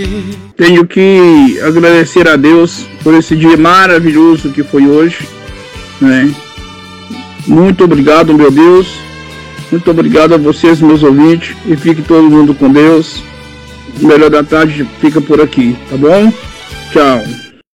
Tenho que agradecer a Deus por esse dia maravilhoso que foi hoje, né? Muito obrigado, meu Deus. Muito obrigado a vocês, meus ouvintes. E fique todo mundo com Deus. O melhor da tarde fica por aqui, tá bom? Tchau.